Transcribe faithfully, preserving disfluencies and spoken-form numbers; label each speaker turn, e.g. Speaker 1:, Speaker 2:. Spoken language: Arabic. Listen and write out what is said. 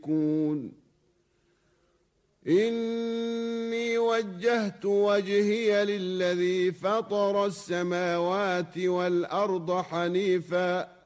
Speaker 1: يشركون إني وجهت وجهي للذي فطر السماوات والأرض حنيفاً